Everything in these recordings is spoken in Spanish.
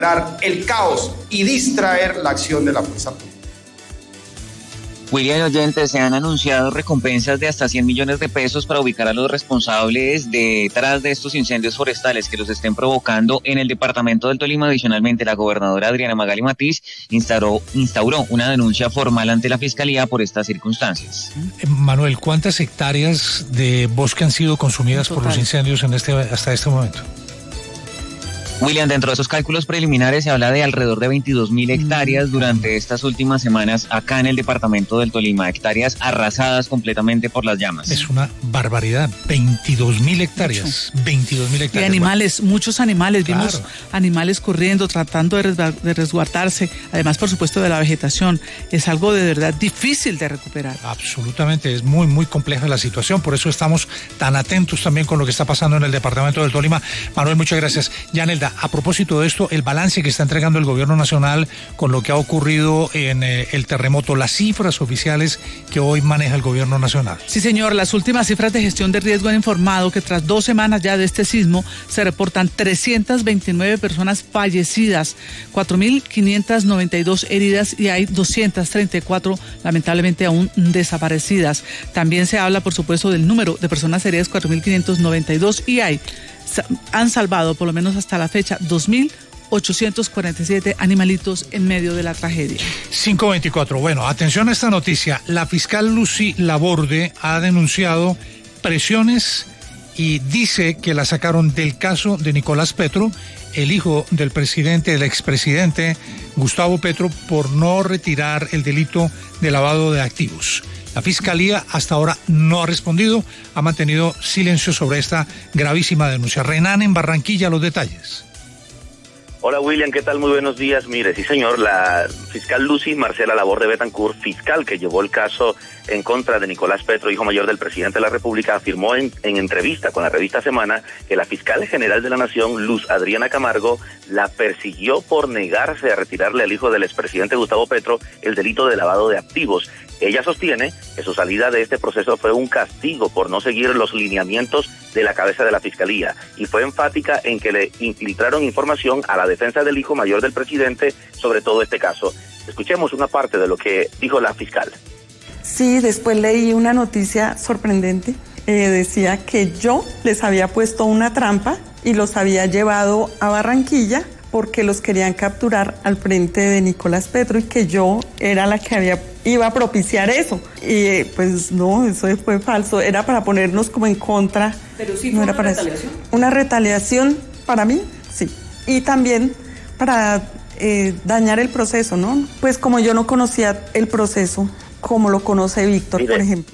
el caos y distraer la acción de la fuerza pública. William, oyentes, se han anunciado recompensas de hasta 100 millones de pesos para ubicar a los responsables detrás de estos incendios forestales que los estén provocando en el departamento del Tolima. Adicionalmente, la gobernadora Adriana Magali Matiz instauró una denuncia formal ante la Fiscalía por estas circunstancias. Manuel, ¿cuántas hectáreas de bosque han sido consumidas por los incendios hasta este momento? William, dentro de esos cálculos preliminares se habla de alrededor de 22.000 hectáreas durante estas últimas semanas acá en el departamento del Tolima, hectáreas arrasadas completamente por las llamas. Es una barbaridad, 22.000 hectáreas, 22.000 hectáreas. Y animales, muchos animales, claro. Vimos animales corriendo, tratando de resguardarse, además por supuesto de la vegetación. Es algo de verdad difícil de recuperar. Absolutamente, es muy, muy compleja la situación, por eso estamos tan atentos también con lo que está pasando en el departamento del Tolima. Manuel, muchas gracias. Yanelda, a propósito de esto, el balance que está entregando el gobierno nacional con lo que ha ocurrido en el terremoto, las cifras oficiales que hoy maneja el gobierno nacional. Sí, señor, las últimas cifras de gestión de riesgo han informado que tras 2 semanas ya de este sismo se reportan 329 personas fallecidas, 4.592 heridas y hay 234 lamentablemente aún desaparecidas. También se habla, por supuesto, del número de personas heridas, 4.592, y han salvado, por lo menos hasta la fecha, 2.847 animalitos en medio de la tragedia. 524. Bueno, atención a esta noticia. La fiscal Lucy Laborde ha denunciado presiones y dice que la sacaron del caso de Nicolás Petro, el hijo del expresidente Gustavo Petro, por no retirar el delito de lavado de activos. La Fiscalía hasta ahora no ha respondido, ha mantenido silencio sobre esta gravísima denuncia. Renan en Barranquilla, los detalles. Hola William, ¿qué tal? Muy buenos días. Mire, sí señor, la fiscal Lucy Marcela Laborde Betancourt, fiscal que llevó el caso en contra de Nicolás Petro, hijo mayor del presidente de la República, afirmó en entrevista con la revista Semana que la fiscal general de la Nación, Luz Adriana Camargo, la persiguió por negarse a retirarle al hijo del expresidente Gustavo Petro el delito de lavado de activos. Ella sostiene que su salida de este proceso fue un castigo por no seguir los lineamientos de la cabeza de la Fiscalía y fue enfática en que le infiltraron información a la defensa del hijo mayor del presidente sobre todo este caso. Escuchemos una parte de lo que dijo la fiscal. Sí, después leí una noticia sorprendente. Decía que yo les había puesto una trampa y los había llevado a Barranquilla porque los querían capturar al frente de Nicolás Petro y que yo era la que iba a propiciar eso. Y pues no, eso fue falso, era para ponernos como en contra. Pero sí, no fue era una retaliación. Una retaliación para mí, sí. Y también para dañar el proceso, ¿no? Pues como yo no conocía el proceso, como lo conoce Víctor, por ejemplo.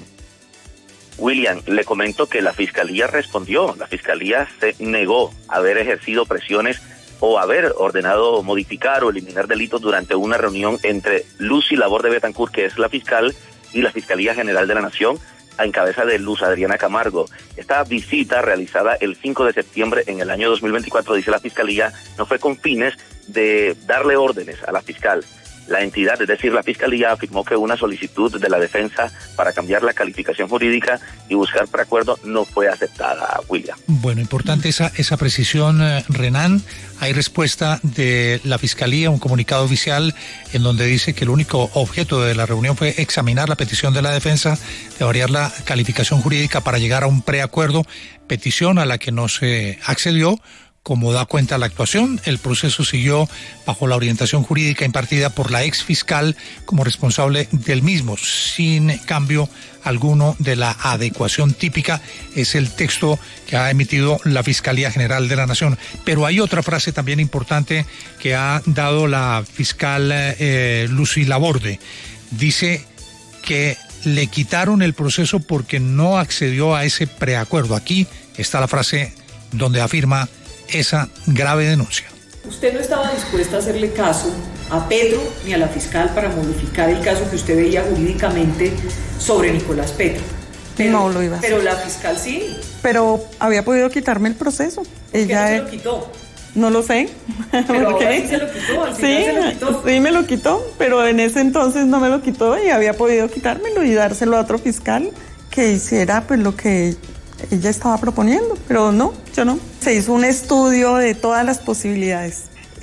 William, le comento que la Fiscalía respondió. La Fiscalía se negó a haber ejercido presiones o haber ordenado modificar o eliminar delitos durante una reunión entre Lucy Laborde Betancourt, que es la fiscal, y la Fiscalía General de la Nación, en cabeza de Luz Adriana Camargo. Esta visita realizada el 5 de septiembre en el año 2024, dice la Fiscalía, no fue con fines de darle órdenes a la fiscal. La entidad, es decir, la Fiscalía, afirmó que una solicitud de la defensa para cambiar la calificación jurídica y buscar preacuerdo no fue aceptada, William. Bueno, importante esa precisión, Renan. Hay respuesta de la Fiscalía, un comunicado oficial en donde dice que el único objeto de la reunión fue examinar la petición de la defensa de variar la calificación jurídica para llegar a un preacuerdo, petición a la que no se accedió. Como da cuenta la actuación, el proceso siguió bajo la orientación jurídica impartida por la ex fiscal como responsable del mismo, sin cambio alguno de la adecuación típica. Es el texto que ha emitido la Fiscalía General de la Nación. Pero hay otra frase también importante que ha dado la fiscal Lucy Laborde. Dice que le quitaron el proceso porque no accedió a ese preacuerdo. Aquí está la frase donde afirma esa grave denuncia. Usted no estaba dispuesta a hacerle caso a Petro ni a la fiscal para modificar el caso que usted veía jurídicamente sobre Nicolás Petro. Pero, no lo iba a hacer. Pero la fiscal sí. Pero había podido quitarme el proceso. ¿Por qué no se lo quitó? No lo sé. Pero ahora sí se lo quitó, al final se lo quitó. Sí, me lo quitó, pero en ese entonces no me lo quitó y había podido quitármelo y dárselo a otro fiscal que hiciera pues lo que ella estaba proponiendo, pero no, yo no. Se hizo un estudio de todas las posibilidades